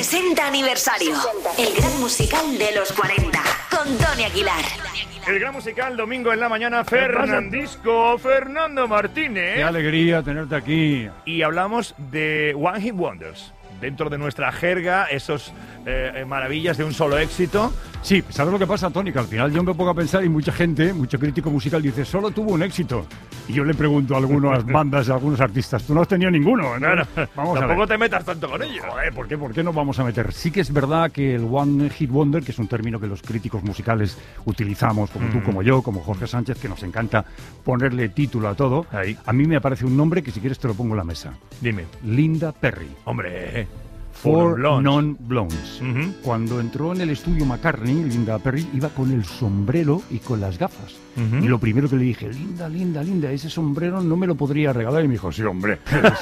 60 aniversario. El gran musical de los 40. Con Tony Aguilar. El gran musical, domingo en la mañana, Fernandisco, Fernando Martínez. Qué alegría tenerte aquí. Y hablamos de One Hit Wonders. Dentro de nuestra jerga, esos maravillas de un solo éxito. Sí, ¿sabes lo que pasa, Tony? Que al final yo me pongo a pensar y mucha gente, mucho crítico musical dice, solo tuvo un éxito. Y yo le pregunto a algunas bandas, a algunos artistas, tú no has tenido ninguno, ¿no? Vamos tampoco te metas tanto con ellos. Joder, ¿por qué nos vamos a meter? Sí que es verdad que el One Hit Wonder, que es un término que los críticos musicales utilizamos, como tú, como yo, como Jorge Sánchez, que nos encanta ponerle título a todo, ahí. A mí me aparece un nombre que si quieres te lo pongo en la mesa. Dime. Linda Perry. Hombre. Four Non Blondes. Cuando entró en el estudio McCartney, Linda Perry iba con el sombrero y con las gafas. Y lo primero que le dije, Linda, ese sombrero no me lo podría regalar. Y me dijo, sí, hombre,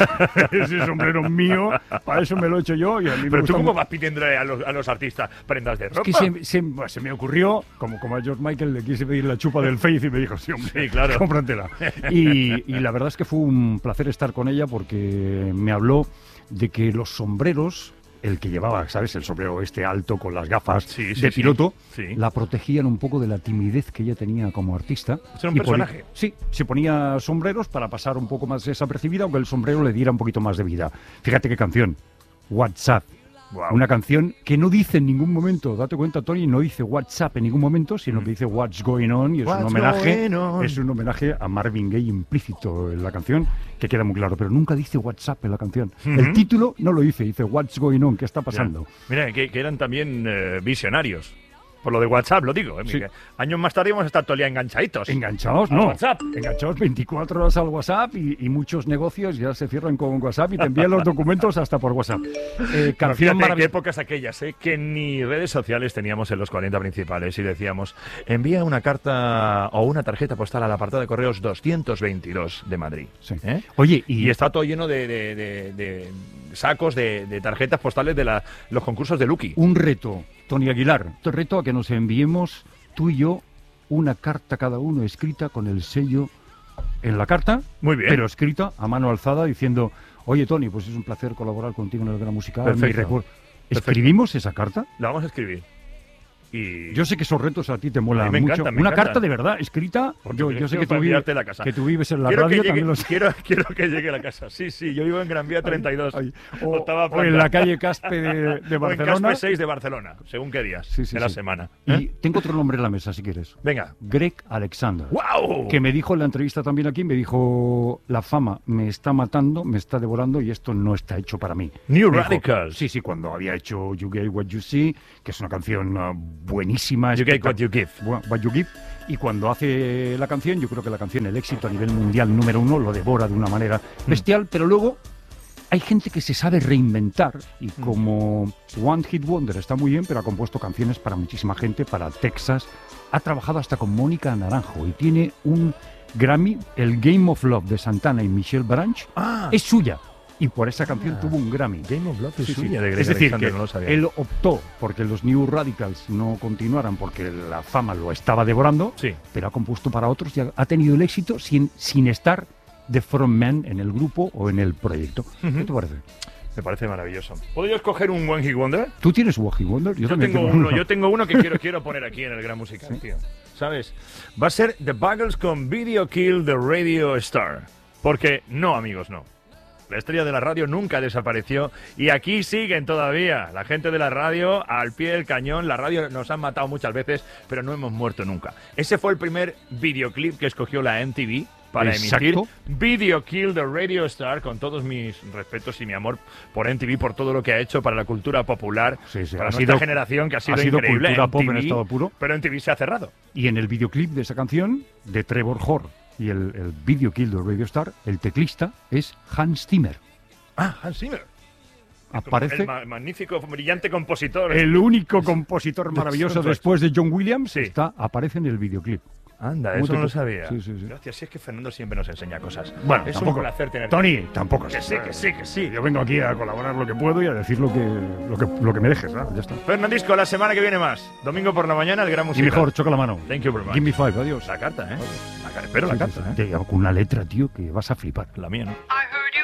ese sombrero mío, para eso me lo he hecho yo. Y a mí Pero tú, ¿cómo vas pidiéndole a los artistas prendas de ropa? Es que se me ocurrió, como a George Michael le quise pedir la chupa del Faith y me dijo, sí, hombre, sí, claro, cómpratela. Y la verdad es que fue un placer estar con ella porque me habló de que los sombreros, el que llevaba, ¿sabes? El sombrero alto con las gafas de piloto, la protegían un poco de la timidez que ella tenía como artista. ¿Era un personaje? Sí, se ponía sombreros para pasar un poco más desapercibida, aunque el sombrero le diera un poquito más de vida. Fíjate qué canción, WhatsApp. Wow. Una canción que no dice en ningún momento, date cuenta, Tony, no dice WhatsApp en ningún momento, sino que dice What's Going On, y es un homenaje a Marvin Gaye implícito en la canción, que queda muy claro, pero nunca dice WhatsApp en la canción. El título no lo dice What's Going On, ¿qué está pasando? Mira, que eran también visionarios. Por lo de WhatsApp, lo digo. Sí. Años más tarde vamos a estar todo el día enganchaditos. ¿Enganchados? No. WhatsApp. Enganchados 24 horas al WhatsApp y muchos negocios ya se cierran con WhatsApp y te envían los documentos hasta por WhatsApp. Canción maravillosa. ¿Qué épocas aquellas, que ni redes sociales teníamos en los 40 principales y decíamos, envía una carta o una tarjeta postal al apartado de correos 222 de Madrid. Sí. Oye, y está todo lleno de sacos de tarjetas postales de los concursos de Lucky. Un reto, Tony Aguilar, te reto a que nos enviemos tú y yo una carta cada uno escrita con el sello en la carta, muy bien, pero escrita a mano alzada diciendo, oye Tony, pues es un placer colaborar contigo en el Gran Musical. Perfecto. ¿Escribimos esa carta? La vamos a escribir. Y yo sé que esos retos a ti te molan mucho. Una encanta. Carta de verdad escrita. Yo sé que tú vives en la quiero radio. Quiero que llegue a la casa. Sí, yo vivo en Gran Vía 32. O en la calle Caspe de Barcelona. O en Caspe 6 de Barcelona, según qué días de la semana. Y tengo otro nombre en la mesa, si quieres. Venga. Greg Alexander. ¡Wow! Que me dijo en la entrevista también aquí, me dijo, la fama me está matando, me está devorando y esto no está hecho para mí. New Radicals. Sí, cuando había hecho You Get What You See, que es una canción buenísima. You Get What You Give. What You Give. Y cuando hace la canción, yo creo que la canción, el éxito a nivel mundial número 1, lo devora de una manera bestial, pero luego hay gente que se sabe reinventar y como One Hit Wonder está muy bien, pero ha compuesto canciones para muchísima gente, para Texas, ha trabajado hasta con Mónica Naranjo y tiene un Grammy, el Game of Love de Santana y Michelle Branch, es suya. Y por esa canción tuvo un Grammy. Game of Love es suya. Es decir, que él optó porque los New Radicals no continuaran porque la fama lo estaba devorando, pero ha compuesto para otros y ha tenido el éxito sin estar de frontman en el grupo o en el proyecto. ¿Qué te parece? Me parece maravilloso. ¿Puedo yo escoger un One Hit Wonder? ¿Tú tienes un One Hit Wonder? Yo tengo uno que quiero poner aquí en el Gran Musical, tío. ¿Sabes? Va a ser The Buggles con Video Kill the Radio Star. Porque no, amigos, no. La estrella de la radio nunca desapareció y aquí siguen todavía. La gente de la radio al pie del cañón. La radio nos han matado muchas veces, pero no hemos muerto nunca. Ese fue el primer videoclip que escogió la MTV para emitir. Video Kill the Radio Star, con todos mis respetos y mi amor por MTV, por todo lo que ha hecho para la cultura popular, para nuestra generación, que ha sido increíble. Cultura pop MTV, en estado puro. Pero MTV se ha cerrado. Y en el videoclip de esa canción, de Trevor Horn, y el Video Kill the Radio Star, el teclista es Hans Zimmer. Hans Zimmer. Aparece el magnífico, brillante compositor. El único compositor maravilloso después de John Williams aparece en el videoclip. Anda, eso no lo sabía. Sí. Gracias, si es que Fernando siempre nos enseña cosas. Bueno, es tampoco, un placer tener. Tony, tampoco. Que sí. Yo vengo aquí a colaborar lo que puedo y a decir lo que me dejes, ¿no? Ya está. Fernandisco, la semana que viene más. Domingo por la mañana, el Gran Musical. Y mejor, choca la mano. Thank you very much. Give me five, adiós. La carta, espero la carta, con una letra, tío, que vas a flipar. La mía, ¿no?